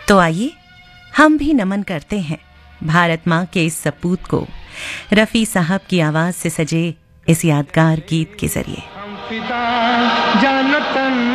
तो आइए हम भी नमन करते हैं भारत माँ के इस सपूत को रफ़ी साहब की आवाज से सजे इस यादगार गीत के जरिए। हम फिदा जानतन